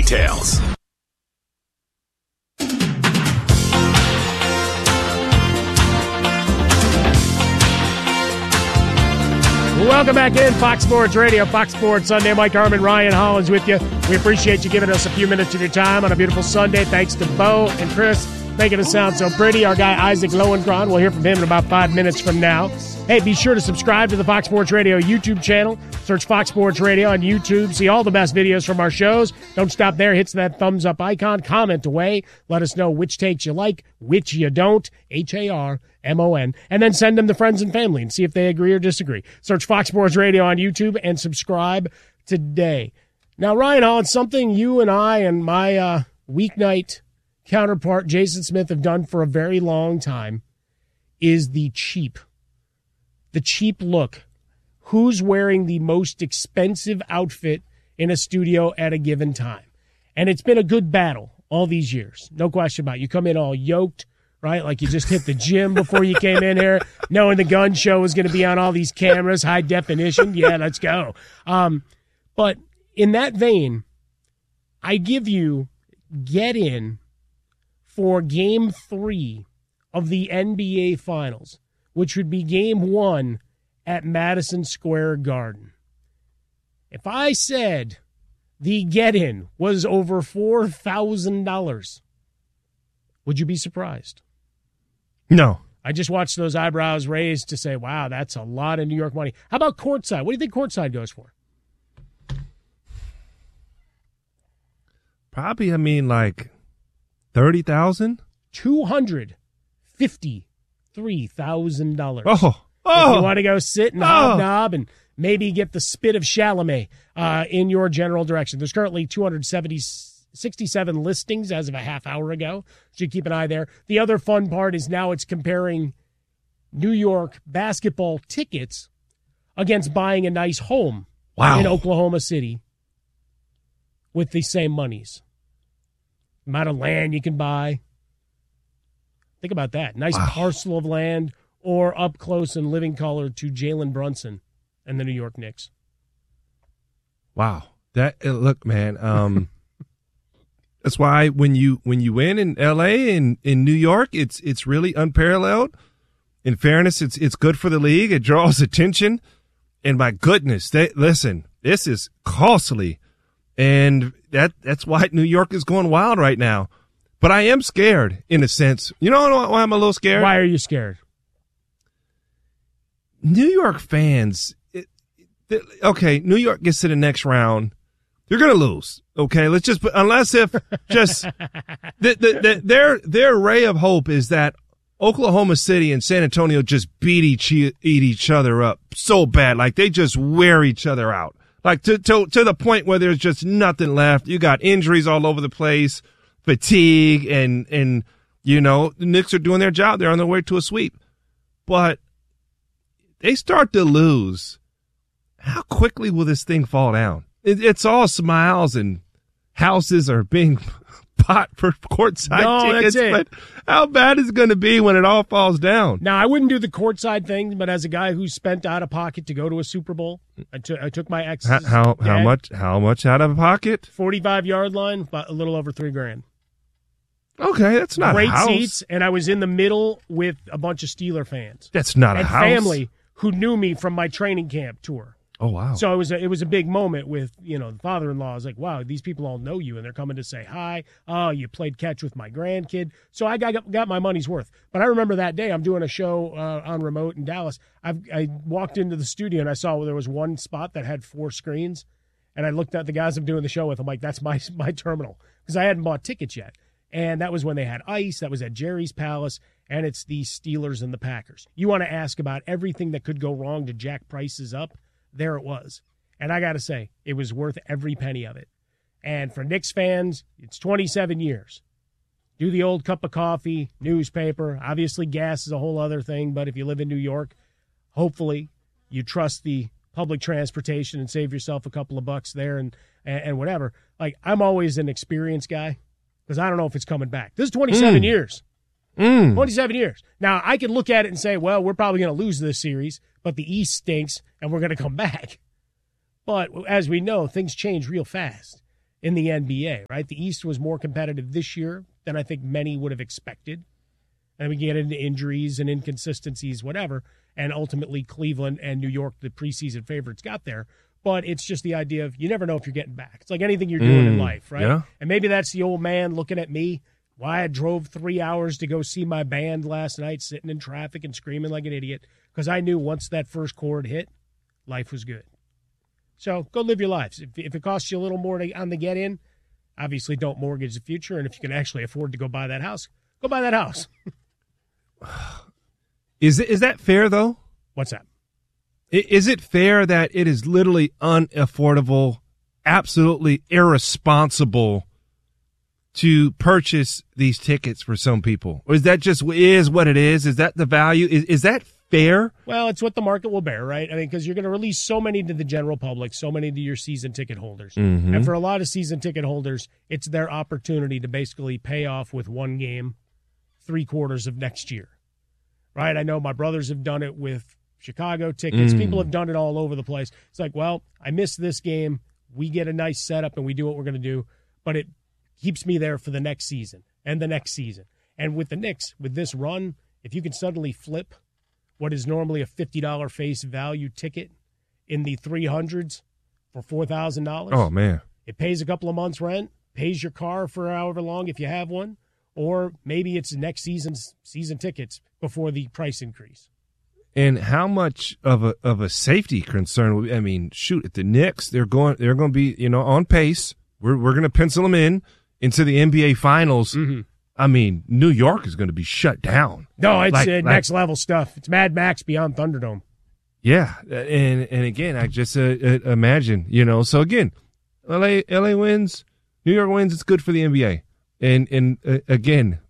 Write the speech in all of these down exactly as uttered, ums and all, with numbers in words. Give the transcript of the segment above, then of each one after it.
details. Welcome back in, Fox Sports Radio, Fox Sports Sunday. Mike Harmon, Ryan Hollins with you. We appreciate you giving us a few minutes of your time on a beautiful Sunday. Thanks to Bo and Chris making us sound so pretty. Our guy Isaac Lowenkron, we'll hear from him in about five minutes from now. Hey, be sure to subscribe to the Fox Sports Radio YouTube channel. Search Fox Sports Radio on YouTube. See all the best videos from our shows. Don't stop there. Hit that thumbs up icon. Comment away. Let us know which takes you like, which you don't. H A R M O N. And then send them to friends and family and see if they agree or disagree. Search Fox Sports Radio on YouTube and subscribe today. Now, Ryan Hollins, something you and I and my uh, weeknight counterpart Jason Smith have done for a very long time is the cheap. The cheap look. Who's wearing the most expensive outfit in a studio at a given time? And it's been a good battle all these years. No question about it. You come in all yoked, right? Like you just hit the gym before you came in here, knowing the gun show is going to be on all these cameras, high definition. Yeah, let's go. Um, but in that vein, I give you get in for game three of the N B A Finals, which would be game one at Madison Square Garden. If I said the get-in was over four thousand dollars, would you be surprised? No. I just watched those eyebrows raised to say, wow, that's a lot of New York money. How about courtside? What do you think courtside goes for? Probably, I mean, like thirty thousand dollars? two hundred fifty-three thousand dollars. Oh, oh. If you oh. want to go sit and Oh. hobnob and maybe get the spit of Chalamet uh, in your general direction. There's currently two hundred sixty-seven listings as of a half hour ago, so you keep an eye there. The other fun part is now it's comparing New York basketball tickets against buying a nice home Wow. in Oklahoma City with the same monies. Amount of land you can buy. Think about that. Nice Wow. parcel of land or up close and living color to Jalen Brunson and the New York Knicks. Wow. That uh, look, man, um that's why when you when you win in L A and in New York, it's it's really unparalleled. In fairness, it's it's good for the league. It draws attention. And my goodness, they listen, this is costly. And that that's why New York is going wild right now. But I am scared in a sense. You know why I'm a little scared? Why are you scared? New York fans, it, it, okay, New York gets to the next round. They're going to lose. Okay, let's just, unless if just, the, the, the, their, their ray of hope is that Oklahoma City and San Antonio just beat each, eat each other up so bad. Like they just wear each other out. Like to, to, to the point where there's just nothing left. You got injuries all over the place, fatigue, and, and, you know, the Knicks are doing their job. They're on their way to a sweep. But they start to lose. How quickly will this thing fall down? It, it's all smiles and houses are being bought for courtside No, tickets. that's it. But how bad is it going to be when it all falls down? Now, I wouldn't do the courtside thing, but as a guy who spent out of pocket to go to a Super Bowl, I took I took my ex. How how, how much? How much out of pocket? forty-five yard line, about a little over three grand. Okay, that's not Great a house. seats, and I was in the middle with a bunch of Steeler fans. That's not a and house. family who knew me from my training camp tour. Oh wow! So it was a, it was a big moment with, you know, the father-in-law. I was like, wow, these people all know you, and they're coming to say hi. Oh, you played catch with my grandkid. So I got got my money's worth. But I remember that day, I'm doing a show uh, on remote in Dallas. I've, I walked into the studio, and I saw there was one spot that had four screens. And I looked at the guys I'm doing the show with. I'm like, that's my my terminal, because I hadn't bought tickets yet. And that was when they had ice. That was at Jerry's Palace, and it's the Steelers and the Packers. You want to ask about everything that could go wrong to jack prices up? There it was. And I got to say, it was worth every penny of it. And for Knicks fans, it's twenty-seven years. Do the old cup of coffee, newspaper. Obviously, gas is a whole other thing, but if you live in New York, hopefully you trust the public transportation and save yourself a couple of bucks there and, and, and whatever. Like, I'm always an experienced guy, because I don't know if it's coming back. This is twenty-seven Mm. years. Mm. twenty-seven years. Now, I can look at it and say, well, we're probably going to lose this series, but the East stinks, and we're going to come back. But as we know, things change real fast. in the N B A, right? The East was more competitive this year than I think many would have expected. And we get into injuries and inconsistencies, whatever, and ultimately Cleveland and New York, the preseason favorites, got there. But it's just the idea of you never know if you're getting back. It's like anything you're doing mm, in life, right? Yeah. And maybe that's the old man looking at me. Why I drove three hours to go see my band last night, sitting in traffic and screaming like an idiot, because I knew once that first chord hit, life was good. So go live your lives. If, if it costs you a little more to, on the get-in, obviously don't mortgage the future. And if you can actually afford to go buy that house, go buy that house. Is it, is that fair, though? What's that? Is it fair that it is literally unaffordable, absolutely irresponsible to purchase these tickets for some people? Or is that just is what it is? Is that the value? Is, is that fair? Well, it's what the market will bear, right? I mean, because you're going to release so many to the general public, so many to your season ticket holders. Mm-hmm. And for a lot of season ticket holders, it's their opportunity to basically pay off with one game three quarters of next year, right? I know my brothers have done it with Chicago tickets. Mm. People have done it all over the place. It's like, well, I missed this game. We get a nice setup and we do what we're going to do, but it keeps me there for the next season and the next season. And with the Knicks, with this run, if you can suddenly flip what is normally a fifty dollars face value ticket in the three hundreds for four thousand dollars. Oh, man. It pays a couple of months' rent, pays your car for however long if you have one, or maybe it's next season's season tickets before the price increase. And how much of a of a safety concern? I mean, shoot, at the Knicks, they're going they're going to be, you know, on pace. We're we're going to pencil them in into the N B A Finals. Mm-hmm. I mean, New York is going to be shut down. No, it's like, uh, like, next level stuff. It's Mad Max beyond Thunderdome. Yeah, and and again, I just uh, uh, imagine, you know. So again, L A L A wins, New York wins. It's good for the N B A. And and uh, again,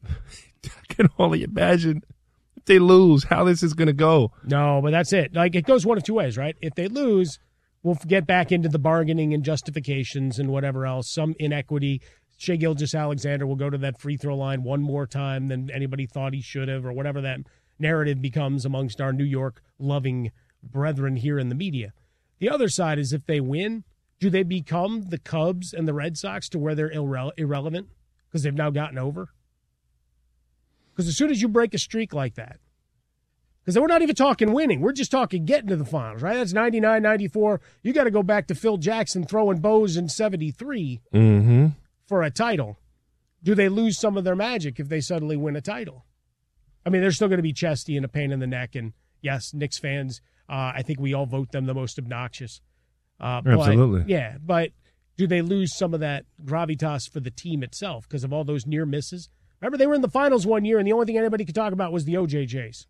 I can only imagine if they lose how this is going to go. No, but that's it. Like, it goes one of two ways, right? If they lose, we'll get back into the bargaining and justifications and whatever else, some inequity. Shai Gilgeous-Alexander will go to that free throw line one more time than anybody thought he should have, or whatever that narrative becomes amongst our New York loving brethren here in the media. The other side is if they win, do they become the Cubs and the Red Sox to where they're irre- irrelevant because they've now gotten over? Because as soon as you break a streak like that, because we're not even talking winning, we're just talking getting to the finals, right? That's ninety-nine, ninety-four. You got to go back to Phil Jackson throwing bows in seventy-three Mm-hmm. for a title. Do they lose some of their magic if they suddenly win a title? I mean, they're still going to be chesty and a pain in the neck. And yes, Knicks fans, uh, I think we all vote them the most obnoxious. Uh, Absolutely. But, yeah, but do they lose some of that gravitas for the team itself because of all those near misses? Remember, they were in the finals one year, and the only thing anybody could talk about was the O J Js.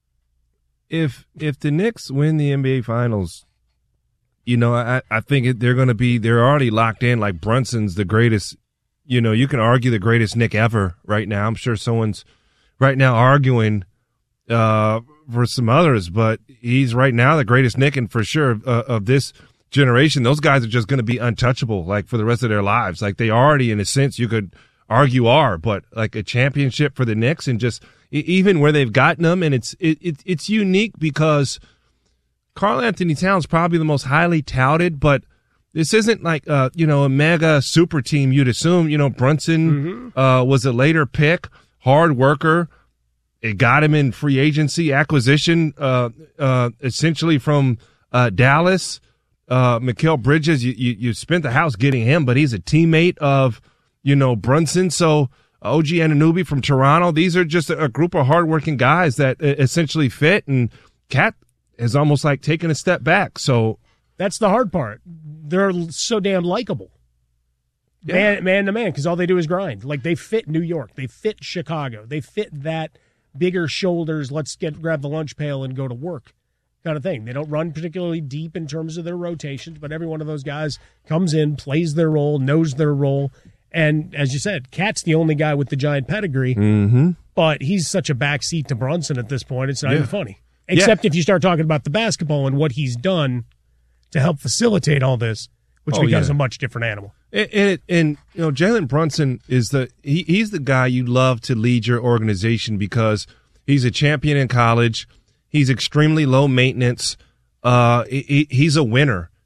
If if the Knicks win the N B A Finals, you know, I, I think it, they're going to be, they're already locked in. Like Brunson's the greatest, you know, you can argue the greatest Knick ever right now. I'm sure someone's right now arguing uh, for some others, but he's right now the greatest Knick, and for sure uh, of this generation, those guys are just going to be untouchable, like for the rest of their lives. Like they already, in a sense, you could argue are, but like a championship for the Knicks, and just even where they've gotten them, and it's it, it it's unique because Karl Anthony Towns probably the most highly touted, but this isn't like uh you know a mega super team you'd assume. You know, Brunson mm-hmm. uh was a later pick, hard worker. It got him in free agency acquisition, uh uh essentially from uh Dallas. Uh Mikal Bridges, you, you you spent the house getting him, but he's a teammate of, you know, Brunson. So O G Anunoby from Toronto. These are just a, a group of hardworking guys that uh, essentially fit, and Cat is almost like taking a step back. So that's the hard part. They're so damn likable, yeah. man, man to man, because all they do is grind. Like they fit New York, they fit Chicago, they fit that bigger shoulders. Let's get grab the lunch pail and go to work kind of thing. They don't run particularly deep in terms of their rotations, but every one of those guys comes in, plays their role, knows their role. And as you said, Cat's the only guy with the giant pedigree, mm-hmm. but he's such a backseat to Brunson at this point. It's not yeah. even funny. Except yeah. if you start talking about the basketball and what he's done to help facilitate all this, which oh, becomes yeah. a much different animal. And, and, and you know, Jalen Brunson is the he, he's the guy you love to lead your organization because he's a champion in college. He's extremely low maintenance. Uh, he, he's a winner.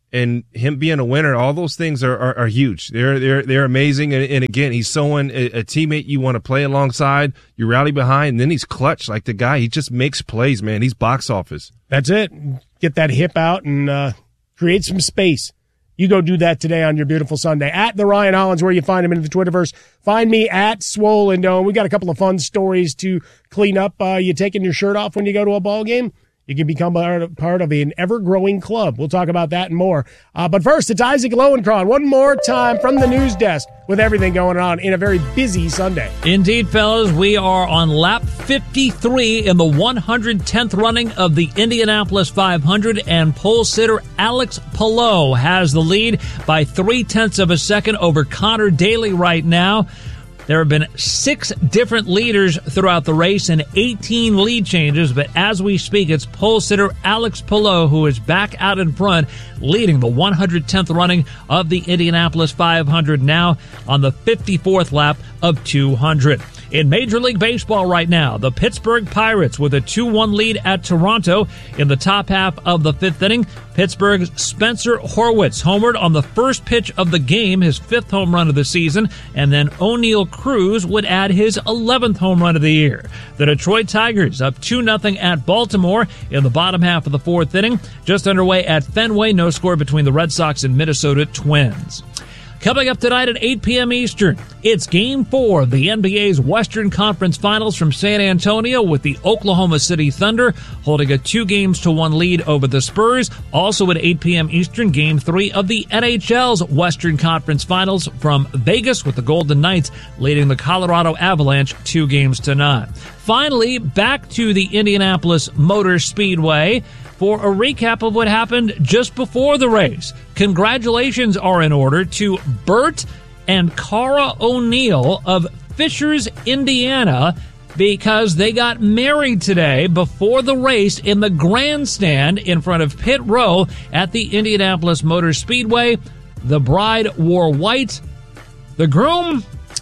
and him being a winner, all those things are, are, are huge. They're they're they're amazing. And, and again, he's someone a, a teammate you want to play alongside, you rally behind, and then he's clutch like the guy. He just makes plays, man. He's box office. That's it. Get that hip out and uh, create some space. You go do that today on your beautiful Sunday. At the Ryan Hollins, where you find him in the Twitterverse. Find me at Swollen Dome. We got a couple of fun stories to clean up. Uh, you taking your shirt off when you go to a ball game? You can become part of an ever-growing club. We'll talk about that and more. Uh, but first, it's Isaac Lowenkron one more time from the news desk with everything going on in a very busy Sunday. Indeed, fellas, we are on lap fifty-three in the one hundred tenth running of the Indianapolis five hundred, and pole sitter Alex Palou has the lead by three-tenths of a second over Connor Daly right now. There have been six different leaders throughout the race and eighteen lead changes, but as we speak, it's pole sitter Alex Palou who is back out in front, leading the one hundred tenth running of the Indianapolis five hundred now on the fifty-fourth lap of two hundred. In Major League Baseball right now, the Pittsburgh Pirates with a two one lead at Toronto in the top half of the fifth inning. Pittsburgh's Spencer Horwitz homered on the first pitch of the game, his fifth home run of the season, and then O'Neal Cruz would add his eleventh home run of the year. The Detroit Tigers up two nothing at Baltimore in the bottom half of the fourth inning. Just underway at Fenway, no score between the Red Sox and Minnesota Twins. Coming up tonight at eight p.m. Eastern, it's Game four of the N B A's Western Conference Finals from San Antonio with the Oklahoma City Thunder holding a two games to one lead over the Spurs. Also at eight p.m. Eastern, Game three of the N H L's Western Conference Finals from Vegas with the Golden Knights leading the Colorado Avalanche two games to none. Finally, back to the Indianapolis Motor Speedway for a recap of what happened just before the race. Congratulations are in order to Bert and Cara O'Neill of Fishers, Indiana, because they got married today before the race in the grandstand in front of Pit Row at the Indianapolis Motor Speedway. The bride wore white. The groom,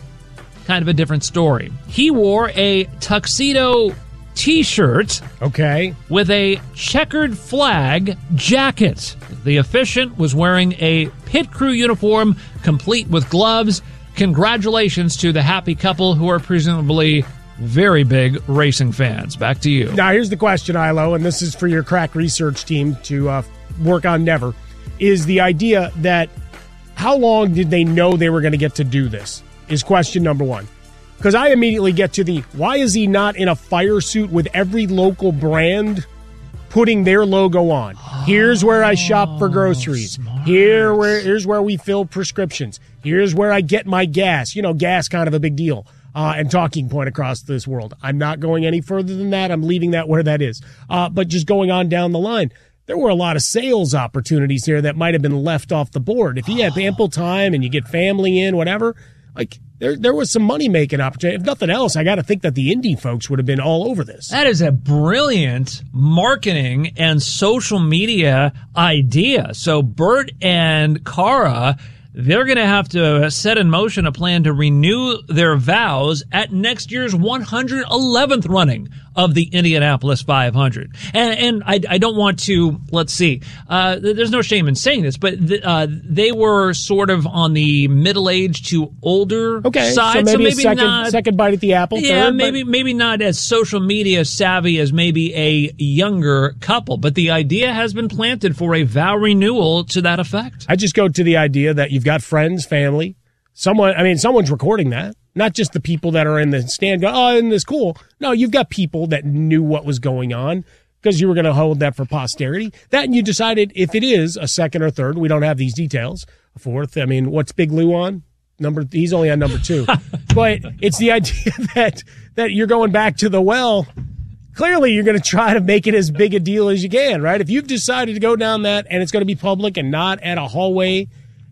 kind of a different story. He wore a tuxedo T-shirt, okay, with a checkered flag jacket. The officiant was wearing a pit crew uniform, complete with gloves. Congratulations to the happy couple who are presumably very big racing fans. Back to you. Now, here's the question, Ilo, and this is for your crack research team to uh, work on never, is the idea that how long did they know they were going to get to do this is question number one. Because I immediately get to the, why is he not in a fire suit with every local brand putting their logo on? Here's where I shop for groceries. Here where here's where we fill prescriptions. Here's where I get my gas. You know, gas kind of a big deal uh, and talking point across this world. I'm not going any further than that. I'm leaving that where that is. Uh, but just going on down the line, there were a lot of sales opportunities here that might have been left off the board. If you had ample time and you get family in, whatever, like there there was some money-making opportunity. If nothing else, I got to think that the indie folks would have been all over this. That is a brilliant marketing and social media idea. So Bert and Cara, they're going to have to set in motion a plan to renew their vows at next year's one hundred eleventh running of the Indianapolis five hundred. And, and I, I don't want to, let's see, uh, there's no shame in saying this, but th- uh, they were sort of on the middle-aged to older okay, side. So maybe, so maybe a second, not, second bite at the apple. Yeah, third, maybe but... maybe not as social media savvy as maybe a younger couple. But the idea has been planted for a vow renewal to that effect. I just go to the idea that you've got friends, family, someone, I mean, someone's recording that. Not just the people that are in the stand go, oh, isn't this cool? No, you've got people that knew what was going on because you were going to hold that for posterity. That and you decided if it is a second or third, we don't have these details. A fourth, I mean, what's Big Lou on? Number, he's only on number two. But it's the idea that, that you're going back to the well. Clearly, you're going to try to make it as big a deal as you can, right? If you've decided to go down that and it's going to be public and not at a hallway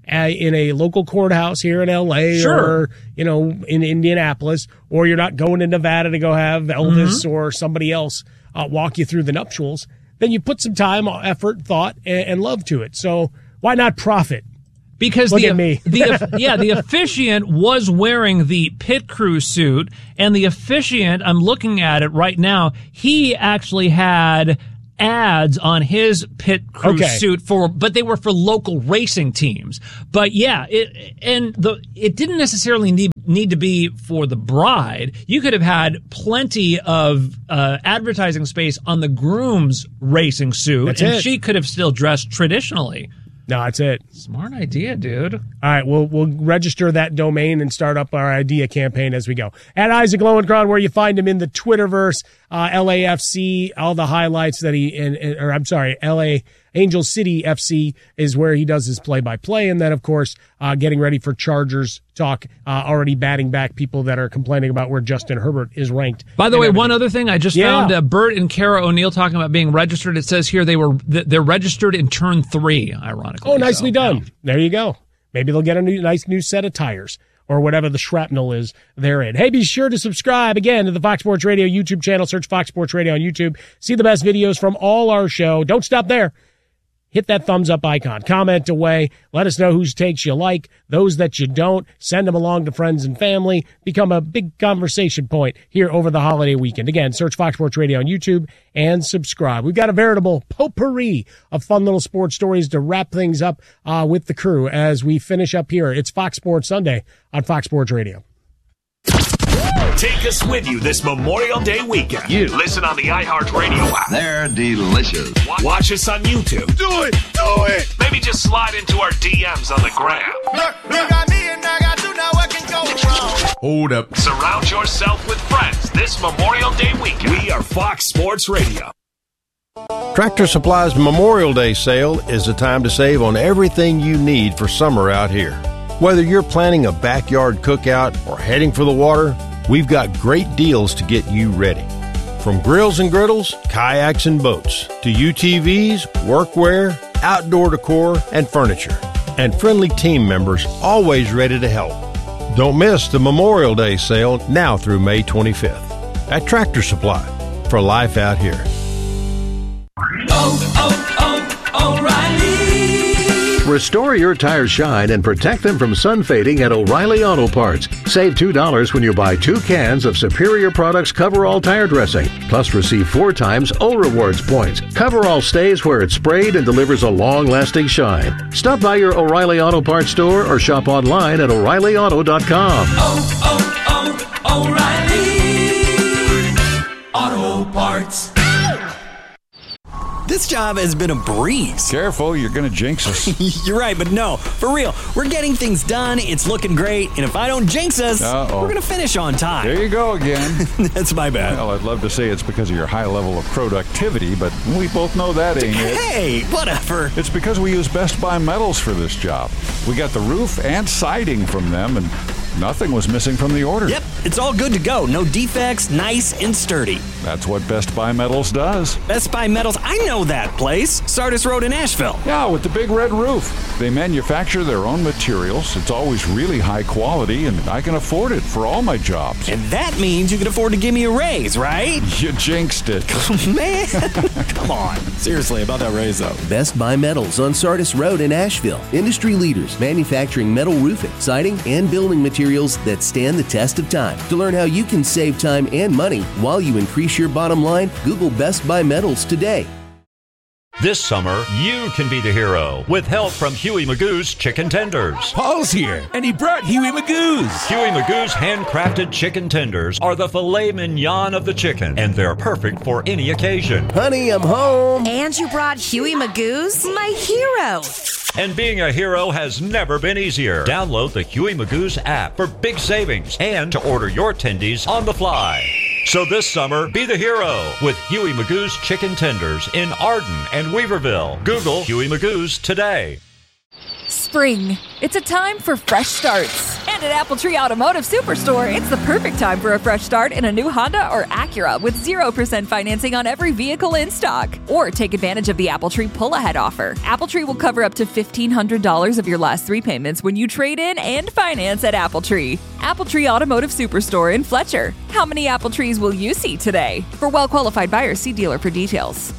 in a local courthouse here in L A sure. or, you know, in Indianapolis, or you're not going to Nevada to go have Elvis mm-hmm. or somebody else uh, walk you through the nuptials, then you put some time, effort, thought, and, and love to it. So why not profit? Because Look the, at me. the yeah, the officiant was wearing the pit crew suit, and the officiant, I'm looking at it right now, he actually had ads on his pit crew Okay. suit for, but they were for local racing teams. But yeah, it, and the, it didn't necessarily need, need to be for the bride. You could have had plenty of, uh, advertising space on the groom's racing suit, That's and it. she could have still dressed traditionally. No, that's it. Smart idea, dude. All right, we'll we'll register that domain and start up our idea campaign as we go. At Isaac Lowenkron, where you find him in the Twitterverse, uh, L A F C, all the highlights that he, in, in, or I'm sorry, L A Angel City F C is where he does his play-by-play, and then of course, uh, getting ready for Chargers talk. Uh, already batting back people that are complaining about where Justin Herbert is ranked. By the and way, everything. one other thing, I just Yeah. found uh, Bert and Kara O'Neill talking about being registered. It says here they were they're registered in turn three, ironically. Oh, nicely So, done. yeah. There you go. Maybe they'll get a new, nice new set of tires or whatever the shrapnel is they're in. Hey, be sure to subscribe again to the Fox Sports Radio YouTube channel. Search Fox Sports Radio on YouTube. See the best videos from all our show. Don't stop there. Hit that thumbs up icon. Comment away. Let us know whose takes you like. Those that you don't, send them along to friends and family. Become a big conversation point here over the holiday weekend. Again, search Fox Sports Radio on YouTube and subscribe. We've got a veritable potpourri of fun little sports stories to wrap things up uh, with the crew as we finish up here. It's Fox Sports Sunday on Fox Sports Radio. Take us with you this Memorial Day weekend. You listen on the iHeartRadio app. They're delicious. Wa- Watch us on YouTube. Do it! Do it! Maybe just slide into our D Ms on the gram. Look, you got me and I got you, now what can go wrong? Hold up. Surround yourself with friends this Memorial Day weekend. We are Fox Sports Radio. Tractor Supply's Memorial Day sale is the time to save on everything you need for summer out here. Whether you're planning a backyard cookout or heading for the water, we've got great deals to get you ready. From grills and griddles, kayaks and boats, to U T Vs, workwear, outdoor decor, and furniture. And friendly team members always ready to help. Don't miss the Memorial Day sale now through May twenty-fifth at Tractor Supply, for life out here. Oh, oh, oh, O'Reilly. Restore your tires shine and protect them from sun fading at O'Reilly Auto Parts. Save two dollars when you buy two cans of Superior Products Coverall Tire Dressing. Plus receive four times O Rewards points. Coverall stays where it's sprayed and delivers a long-lasting shine. Stop by your O'Reilly Auto Parts store or shop online at O'Reilly Auto dot com. Oh, oh, oh, O'Reilly Auto Parts. This job has been a breeze. Careful, you're going to jinx us. You're right, but no, for real. We're getting things done, it's looking great, and if I don't jinx us, Uh-oh. we're going to finish on time. There you go again. That's my bad. Well, I'd love to say it's because of your high level of productivity, but we both know that ain't it. Hey, whatever. It's because we use Best Buy Metals for this job. We got the roof and siding from them, and nothing was missing from the order. Yep, it's all good to go. No defects, nice and sturdy. That's what Best Buy Metals does. Best Buy Metals, I know that place. Sardis Road in Asheville. Yeah, with the big red roof. They manufacture their own materials. It's always really high quality, and I can afford it for all my jobs. And that means you can afford to give me a raise, right? You jinxed it. Man, come on. Seriously, about that raise, though. Best Buy Metals on Sardis Road in Asheville. Industry leaders manufacturing metal roofing, siding, and building materials that stand the test of time. To learn how you can save time and money while you increase your bottom line, Google Best Buy Metals today. This summer, you can be the hero with help from Huey Magoo's Chicken Tenders. Paul's here, and he brought Huey Magoo's. Huey Magoo's handcrafted chicken tenders are the filet mignon of the chicken, and they're perfect for any occasion. Honey, I'm home. And you brought Huey Magoo's? My hero. And being a hero has never been easier. Download the Huey Magoo's app for big savings and to order your tendies on the fly. So this summer, be the hero with Huey Magoo's Chicken Tenders in Arden and Weaverville. Google Huey Magoo's today. Spring. It's a time for fresh starts. And at AppleTree Automotive Superstore, it's the perfect time for a fresh start in a new Honda or Acura with zero percent financing on every vehicle in stock. Or take advantage of the AppleTree pull-ahead offer. AppleTree will cover up to fifteen hundred dollars of your last three payments when you trade in and finance at AppleTree. AppleTree Automotive Superstore in Fletcher. How many AppleTrees will you see today? For well-qualified buyers, see dealer for details.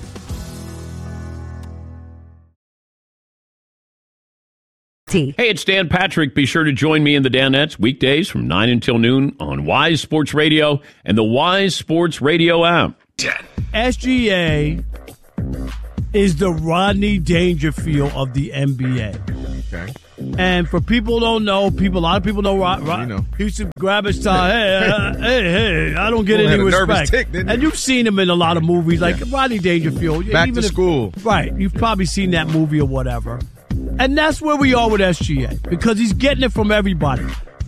Hey, it's Dan Patrick. Be sure to join me in the Danettes weekdays from nine until noon on Wise Sports Radio and the Wise Sports Radio app. S G A is the Rodney Dangerfield of the N B A. Okay. And for people who don't know, people a lot of people know Rod. Rod You know. He used to grab his tie. Hey, uh, hey, hey! I don't get Well, any had a nervous respect. tick, didn't he? And you've seen him in a lot of movies, like Rodney Dangerfield. Back even to if- school. right? You've probably seen that movie or whatever. And that's where we are with S G A because he's getting it from everybody,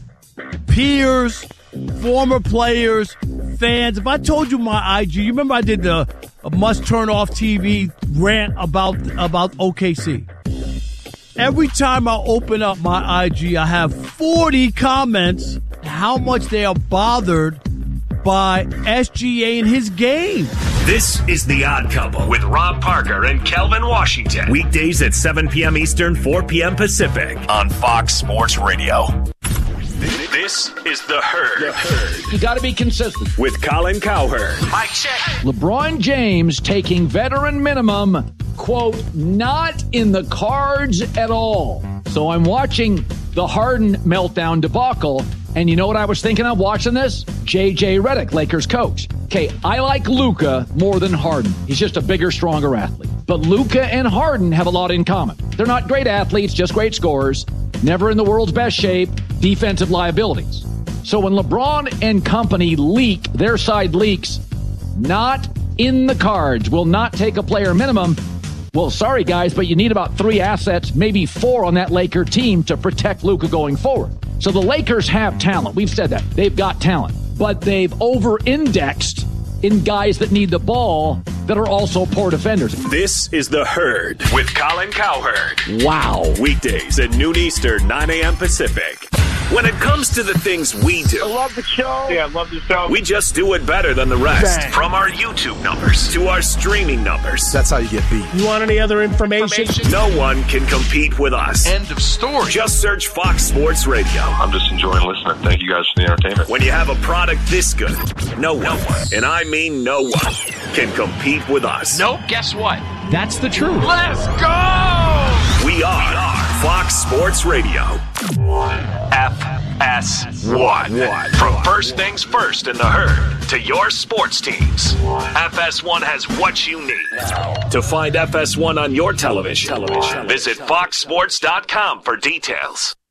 peers, former players, fans. If I told you my I G, you remember I did the must turn off T V rant about about O K C. Every time I open up my I G, I have forty comments how much they are bothered by S G A and his game. This is The Odd Couple with Rob Parker and Kelvin Washington. Weekdays at seven p.m. Eastern, four p.m. Pacific on Fox Sports Radio. This is The Herd. The Herd. You got to be consistent. With Colin Cowherd. Mike check. LeBron James taking veteran minimum, quote, not in the cards at all. So I'm watching the Harden meltdown debacle, and you know what I was thinking of watching this? J J Redick, Lakers coach. Okay, I like Luka more than Harden. He's just a bigger, stronger athlete. But Luka and Harden have a lot in common. They're not great athletes, just great scorers, never in the world's best shape, defensive liabilities. So when LeBron and company leak, their side leaks, not in the cards, will not take a player minimum. Well, sorry, guys, but you need about three assets, maybe four on that Laker team to protect Luka going forward. So the Lakers have talent. We've said that. They've got talent. But they've over-indexed in guys that need the ball that are also poor defenders. This is The Herd with Colin Cowherd. Wow. Weekdays at noon Eastern, nine a.m. Pacific. When it comes to the things we do, I love the show. Yeah, I love the show. we just do it better than the rest. Bang. From our YouTube numbers to our streaming numbers. That's how you get beat. You want any other information? No one can compete with us. End of story. Just search Fox Sports Radio. I'm just enjoying listening. Thank you guys for the entertainment. When you have a product this good, no one, and I mean no one, can compete with us. Nope, guess what? That's the truth. Let's go! We are Fox Sports Radio. F S one. From first things first in the herd to your sports teams, F S one has what you need. To find F S one on your television, television. visit fox sports dot com for details.